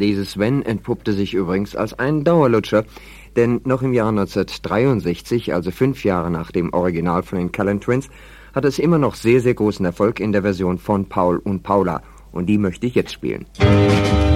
Dieses Wenn entpuppte sich übrigens als ein Dauerlutscher, denn noch im Jahr 1963, also 5 Jahre nach dem Original von den Callan Twins, hat es immer noch sehr, sehr großen Erfolg in der Version von Paul und Paula. Und die möchte ich jetzt spielen.